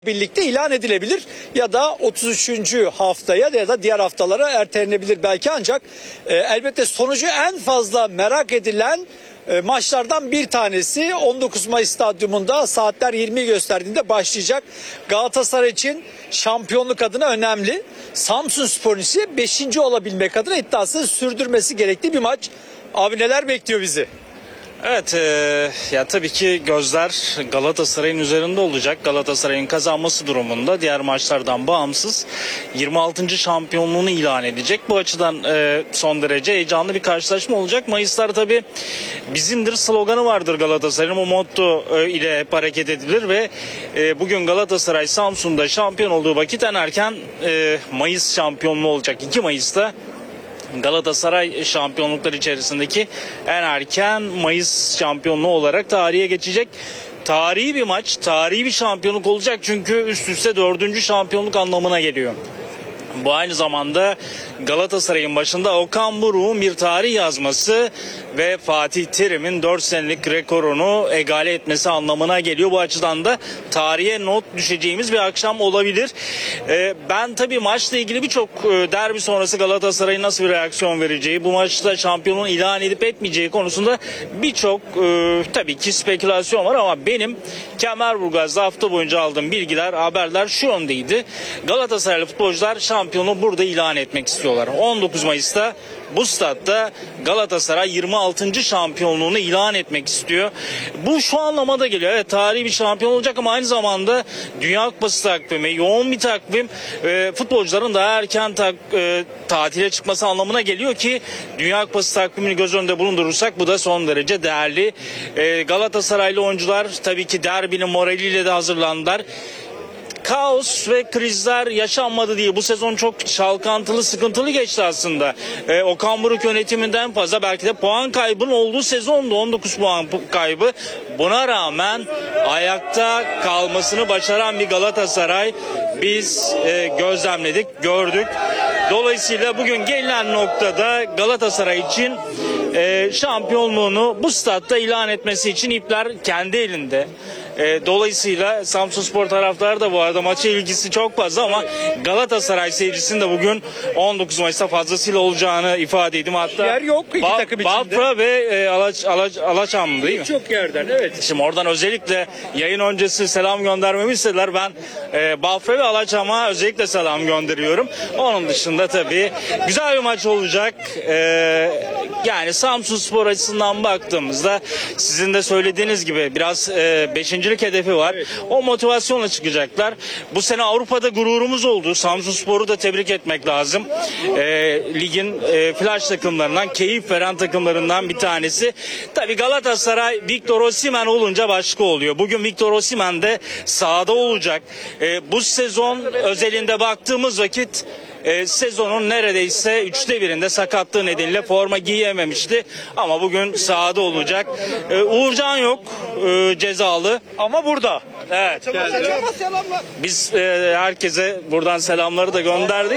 birlikte ilan edilebilir ya da 33. haftaya ya da diğer haftalara ertelenebilir belki, ancak elbette sonucu en fazla merak edilen maçlardan bir tanesi 19 Mayıs stadyumunda saatler 20'yi gösterdiğinde başlayacak. Galatasaray için şampiyonluk adına önemli. Samsunspor ise 5. olabilmek adına iddiasını sürdürmesi gerektiği bir maç. Abi neler bekliyor bizi? Evet, ya tabii ki gözler Galatasaray'ın üzerinde olacak. Galatasaray'ın kazanması durumunda diğer maçlardan bağımsız 26. şampiyonluğunu ilan edecek. Bu açıdan son derece heyecanlı bir karşılaşma olacak. Mayıslar tabii bizimdir sloganı vardır Galatasaray'ın. O motto ile hep hareket edilir ve bugün Galatasaray Samsun'da şampiyon olduğu vakit en erken Mayıs şampiyonluğu olacak. 2 Mayıs'ta Galatasaray şampiyonluklar içerisindeki en erken Mayıs şampiyonluğu olarak tarihe geçecek. Tarihi bir maç, tarihi bir şampiyonluk olacak çünkü üst üste 4. şampiyonluk anlamına geliyor. Bu aynı zamanda Galatasaray'ın başında Okan Buruk'un bir tarih yazması ve Fatih Terim'in 4 senelik rekorunu egale etmesi anlamına geliyor. Bu açıdan da tarihe not düşeceğimiz bir akşam olabilir. Ben tabii maçla ilgili birçok derbi sonrası Galatasaray'ın nasıl bir reaksiyon vereceği, bu maçta şampiyonun ilan edip etmeyeceği konusunda birçok tabii ki spekülasyon var ama benim Kemerburgaz'da hafta boyunca aldığım bilgiler, haberler şu yöndeydi. Galatasaraylı futbolcular şampiyonu burada ilan etmek istiyorlar. 19 Mayıs'ta bu statta Galatasaray 26. şampiyonluğunu ilan etmek istiyor. Bu şu anlamada geliyor. Evet, tarihi bir şampiyon olacak ama aynı zamanda Dünya Kupası takvimi, yoğun bir takvim, futbolcuların daha erken tatile çıkması anlamına geliyor ki Dünya Kupası takvimini göz önünde bulundurursak bu da son derece değerli. Galatasaraylı oyuncular tabii ki derbinin moraliyle de hazırlandılar. Kaos ve krizler yaşanmadı diye bu sezon çok çalkantılı, sıkıntılı geçti aslında. Okan Buruk yönetiminden fazla belki de puan kaybının olduğu sezondu, 19 puan kaybı. Buna rağmen ayakta kalmasını başaran bir Galatasaray biz gözlemledik, gördük. Dolayısıyla bugün gelinen noktada Galatasaray için şampiyonluğunu bu statta ilan etmesi için ipler kendi elinde. Dolayısıyla Samsunspor taraftarı da bu arada maça ilgisi çok fazla ama Galatasaray seyircisinin de bugün 19 Mayıs'ta fazlasıyla olacağını ifade edeyim. Hatta Yer yok iki takım içinde. Bafra ve Alaçam değil mi? Çok yerden, evet. Şimdi oradan özellikle yayın öncesi selam göndermemi istediler. Ben Bafra ve Alaçam'a özellikle selam gönderiyorum. Onun dışında tabii güzel bir maç olacak. Yani Samsunspor açısından baktığımızda sizin de söylediğiniz gibi biraz 5. hedefi var. Evet. O motivasyonla çıkacaklar. Bu sene Avrupa'da gururumuz oldu. Samsunspor'u da tebrik etmek lazım. Ligin flash takımlarından, keyif veren takımlarından bir tanesi. Tabii Galatasaray Victor Osimhen olunca başka oluyor. Bugün Victor Osimhen de sahada olacak. Bu sezon özelinde baktığımız vakit sezonun neredeyse 1/3'ünde sakatlığı nedeniyle forma giyememişti. Ama bugün sahada olacak. Uğurcan yok, cezalı. Ama burada. Evet. Biz herkese buradan selamları da gönderdik.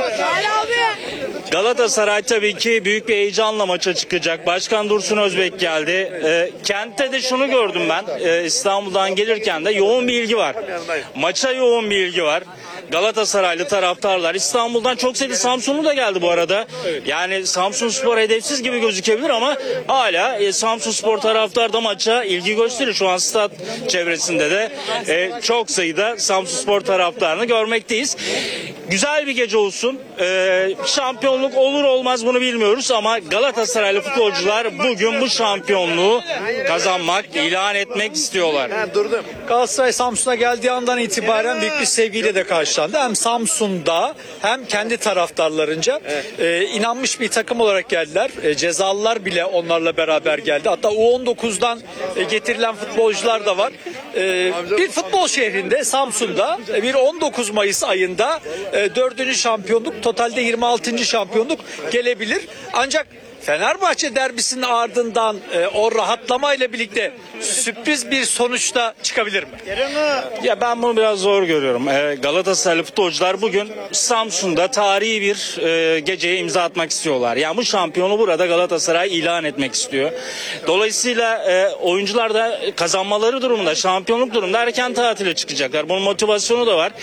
Galatasaray tabii ki büyük bir heyecanla maça çıkacak. Başkan Dursun Özbek geldi. Kentte de şunu gördüm ben. İstanbul'dan gelirken de yoğun bir ilgi var. Maça yoğun bir ilgi var. Galatasaraylı taraftarlar İstanbul'dan çok sayıda, Samsunlu da geldi bu arada. Yani Samsunspor hedefsiz gibi gözükebilir ama hala Samsunspor taraftar da maça ilgi gösteriyor. Şu an stat çevresinde de çok sayıda Samsunspor taraftarını görmekteyiz. Güzel bir gece olsun. Şampiyonluk olur olmaz bunu bilmiyoruz ama Galatasaraylı futbolcular bugün bu şampiyonluğu kazanmak, ilan etmek istiyorlar. Galatasaray Samsun'a geldiği andan itibaren büyük bir sevgiyle de karşılandı. Hem Samsun'da hem kendi taraftarlarınca inanmış bir takım olarak geldiler. Cezalılar bile onlarla beraber geldi. Hatta U19'dan getirilen futbolcular da var. Bir futbol şehrinde, Samsun'da bir 19 Mayıs ayında 4. şampiyonluk, totalde 26. şampiyonluk gelebilir. Ancak Fenerbahçe derbisinin ardından o rahatlamayla birlikte sürpriz bir sonuçta çıkabilir mi? Ya ben bunu biraz zor görüyorum. Galatasaraylı futbolcular bugün Samsun'da tarihi bir geceye imza atmak istiyorlar. Yani bu şampiyonu burada Galatasaray ilan etmek istiyor. Dolayısıyla oyuncular da kazanmaları durumunda, şampiyonluk durumunda erken tatile çıkacaklar. Bunun motivasyonu da var.